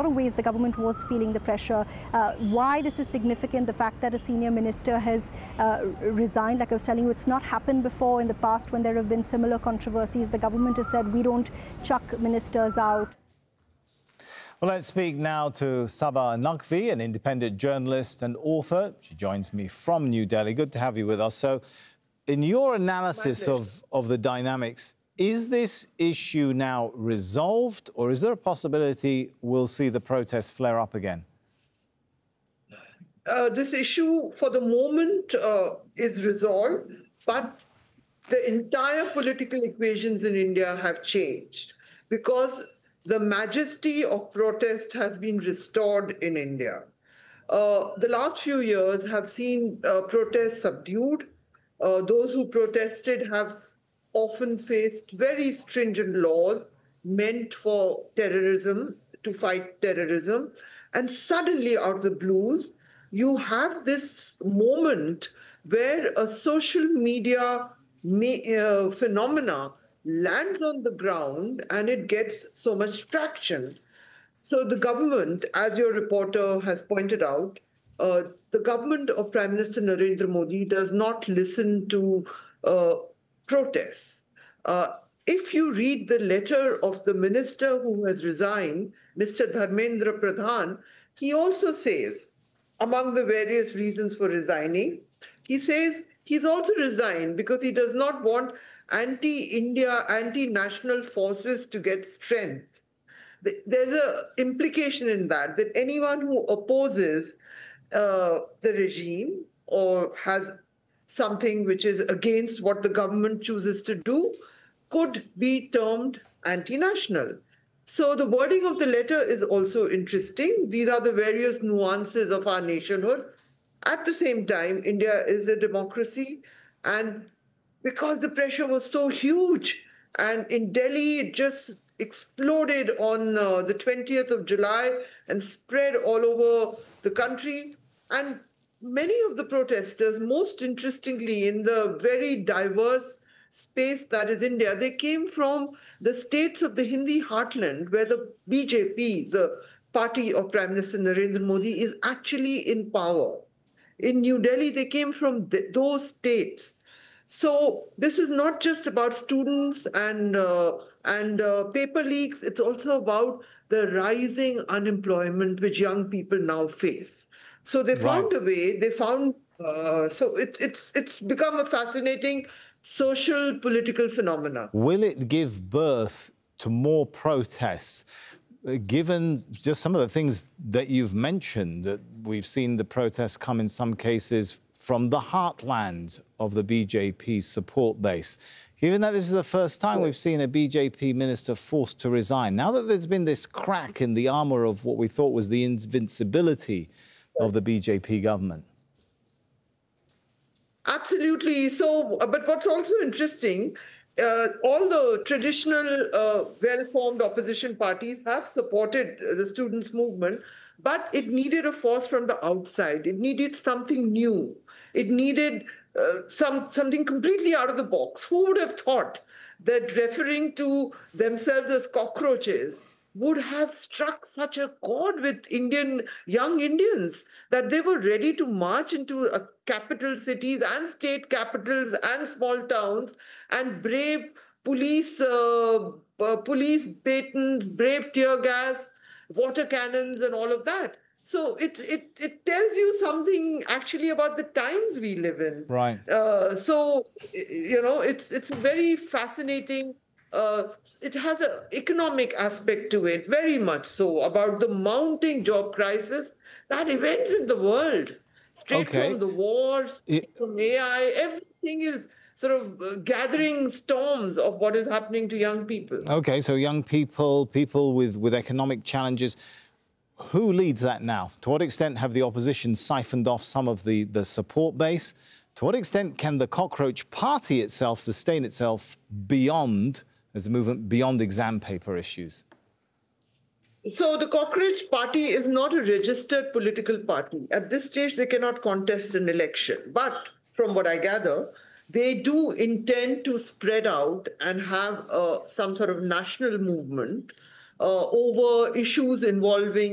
lot of ways the government was feeling the pressure. Why this is significant, the fact that a senior minister has resigned, like I was telling you, it's not happened before in the past when there have been similar controversies. The government has said we don't chuck ministers out. Well, let's speak now to Saba Naqvi, an independent journalist and author. She joins me from New Delhi. Good to have you with us. So, in your analysis of the dynamics, is this issue now resolved, or is there a possibility we'll see the protests flare up again? This issue, for the moment, is resolved, but the entire political equations in India have changed because the majesty of protest has been restored in India. The last few years have seen protests subdued. Those who protested have often faced very stringent laws meant for terrorism, to fight terrorism. And suddenly, out of the blues, you have this moment where a social media phenomena lands on the ground and it gets so much traction. So the government, as your reporter has pointed out, the government of Prime Minister Narendra Modi does not listen to protests. If you read the letter of the minister who has resigned, Mr. Dharmendra Pradhan, he also says, among the various reasons for resigning, he says he's also resigned because he does not want anti-India, anti-national forces to get strength. There's an implication in that anyone who opposes the regime or has something which is against what the government chooses to do could be termed anti-national. So the wording of the letter is also interesting. These are the various nuances of our nationhood. At the same time, India is a democracy, and because the pressure was so huge, and in Delhi it just exploded on the 20th of July and spread all over the country. And many of the protesters, most interestingly, in the very diverse space that is India, they came from the states of the Hindi heartland, where the BJP, the party of Prime Minister Narendra Modi, is actually in power. In New Delhi, they came from those states. So this is not just about students and paper leaks. It's also about the rising unemployment which young people now face. So they found a way. They found so it's become a fascinating social political phenomena. Will it give birth to more protests? Given just some of the things that you've mentioned, that we've seen the protests come in some cases from the heartland of the BJP support base. Given that this is the first time we've seen a BJP minister forced to resign, now that there's been this crack in the armour of what we thought was the invincibility of the BJP government. Absolutely. So, but what's also interesting, all the traditional well-formed opposition parties have supported the students' movement, but it needed a force from the outside. It needed something new. It needed something completely out of the box. Who would have thought that referring to themselves as cockroaches would have struck such a chord with young Indians that they were ready to march into capital cities and state capitals and small towns and brave police batons, brave tear gas, water cannons, and all of that. So it tells you something actually about the times we live in. Right. So you know, it's a very fascinating. It has an economic aspect to it, very much so, about the mounting job crisis that events in the world, straight from the wars, from AI, everything is sort of gathering storms of what is happening to young people. Okay, so young people, people with economic challenges. Who leads that now? To what extent have the opposition siphoned off some of the support base? To what extent can the Cockroach Party itself sustain itself beyond, as a movement, beyond exam paper issues? So the Cockroach Party is not a registered political party. At this stage, they cannot contest an election. But from what I gather, they do intend to spread out and have some sort of national movement over issues involving